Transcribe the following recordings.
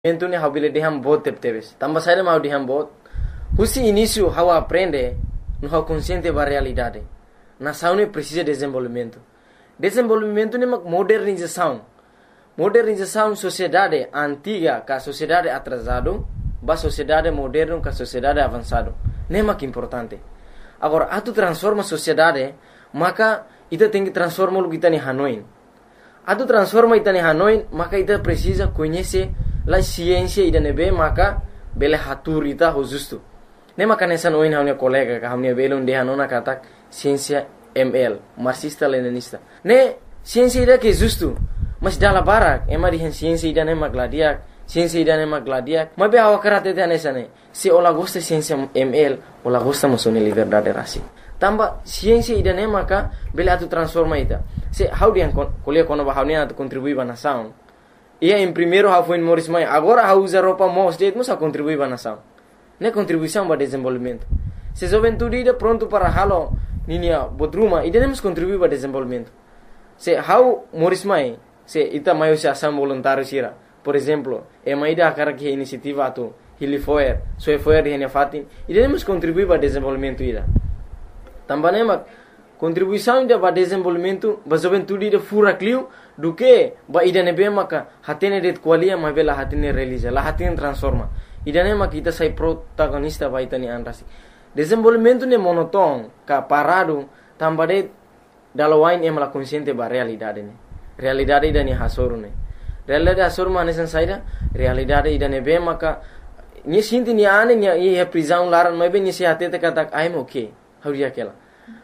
Entune how bile deham bot tepteves. Tamba saída mau deham bot. Husi início how aprende no how consciente ba realidade. Nação ne precisa de desenvolvimento. Desenvolvimento ne modernização. Modernização sociedade antiga com a sociedade atrasado, ba sociedade moderna com a sociedade avançado. Nem mak importante. Agora, atu transforma sociedade, maka ita tem que transformar o que está em Hanoi. Atu transforma ita em Hanoi, maka ita precisa conhecer la ciência ida nebe maka bele hatur ita ho justo. Ne maka nessa noin haunia colega ka haunia belon de hanona katak ciência ML, marxista leninista. Ne ciência ida que justo, mas dala barak emari hen ciência ida ne magladiak, ciência ida ne magladiak. Mas be awa karate te nessa ne. Se ola gosta ciência ML, ola gosta mosone liberdade rasi. Tamba ciência ida ne maka bele atu transforma ita. Se how dia kolia kono ba haunia atu contribui ba nação. Ia em primeiro foi em Morris Maia. Agora ha usa roupa mos de musa contribui para a nação. Ne contribuição para desenvolvimento. Se juventude ida pronto para halo ninia bodruma, ida nemos contribuir para desenvolvimento. Se how Morris Maia, se ita maio se ação voluntário sira. Por exemplo, e maida akara que iniciativa atu hilifoer, so foer de fatin, ida nemos contribuir para desenvolvimento ida. Também contribuição ida para desenvolvimento, ba juventude ida fura clio do que ba ida nebe maka hatene det qualia ma bela hatene realiza la hatene transforma ida ne maka ita sai protagonista ba itani anrasi desenvolvimento ne monoton ka parado tambade dalawain emala consciente ba realidade ne realidade ida ni hasoru ne realidade hasoru mane san saida realidade ida nebe maka ni sinti ni ane ni e prisão laran ma be ni se hatete katak I'm okay hauria kela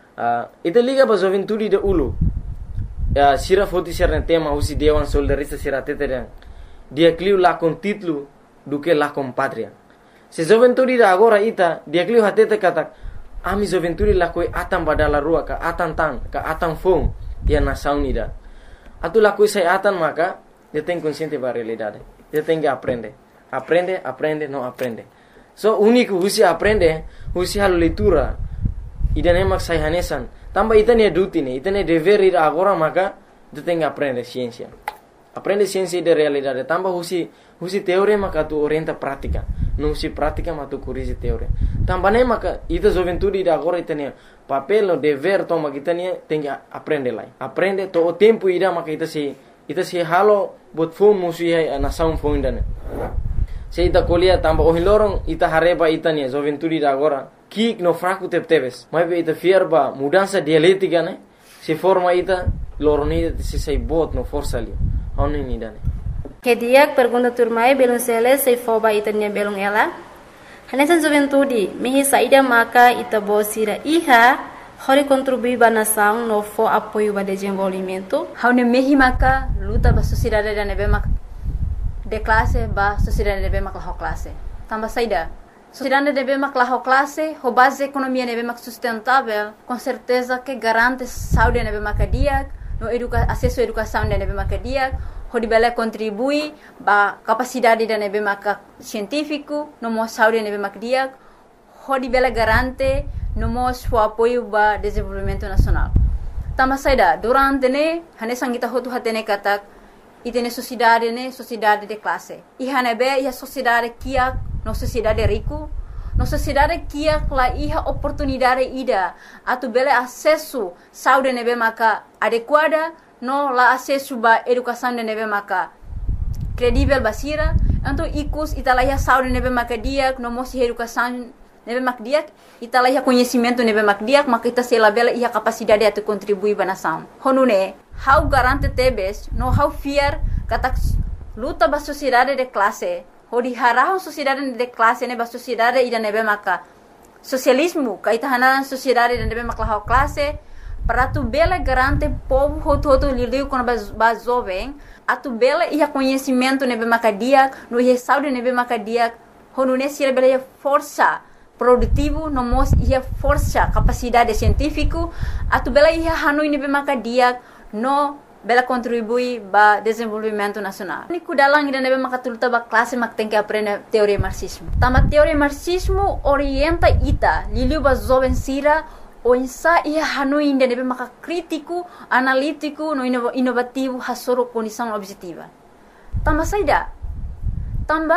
ita liga ba juventude de ulu sira foti sira tema usi dewan soldarista sira teteren dia clio lá com título do que lá com pátria se juventude da agora ita dia clio hatete kata ami juventude lá coi atam badala rua ka atam fom dia nação ida atu lá coi sai atam maka dia tem consciente ba realidade dia tem que aprende não aprende so único usi aprende usi hal leitura ida nemak sai hanesan tamba itane duty ne itane dever ida agora maka tu tem que aprender ciência de realidade tamba husi teoria maka tu orienta prática não husi prática mas tu corrige teoria tamba ne maka ita juventude ida agora itane papel no dever toma kitane tem que aprender lá aprende to o tempo ida maka ita se halo bot fom musi a nação fom indane se ita colia tamba o hilorong ita hareba itane juventude ida agora que no fraco tepteves mas ita fierba mudança dialética né se forma ita loroni se sai bot no força ali oni ni dane que dia pergunta turmai belum sele se foba ita nya belum ela hanesan juventude mihi saida maka ita bosira iha hori contribui ba nação no fo apoio ba desenvolvimento haune mihi maka luta ba sociedade da nebe maka de classe ba sociedade nebe maka ho classe tamba saida sociedade deve mak la classe, ho base economia deve mak sustentável, com certeza que garante saúde deve mak dia, no acesso à educação deve mak dia, ho dibele contribui ba capacidade deve mak científico, no mo saúde deve mak dia, ho dibele garante no mo o apoio ba desenvolvimento nacional. Tama saida durante ne hane sangita ho tu hatene katak itene sociedade de classe. Ihane be ia sociedade kia no sociedade rico, no sociedade kia la iha oportunidade ida atu bele acesso saúde nebe maka adequada no la acesso ba educação de nebe maka credível basira anto ikus italaya saúde nebe maka dia no mosi educação nebe mak dia italaya conhecimento nebe mak dia maka ita sela bele iha capacidade atu contribui ba nação honune how garante tebes no how fear katak luta ba sociedade de classe hodi harahon sociedade de classe ne ba sociedade ida nebe maka socialismo ka ita hanan sociedade nebe maka la classe para tu bela garante povo hoto lidiu com ba jovem atu bela ia conhecimento nebe maka dia no ia saúde nebe maka dia honune sira bela força produtivo no mos ia força capacidade científico atu bela ia hanoi nebe maka dia no bela contribui ba desenvolvimento nacional. Niku dalang ida nebe makatuluta ba classe mak tem que aprender teoria marxismo. Tama teoria marxismo orienta ita liliu ba jovem sira o insa ia hanoi ida nebe maka crítico, analítico, no inovativo hasoro condição objetiva. Tama saida Também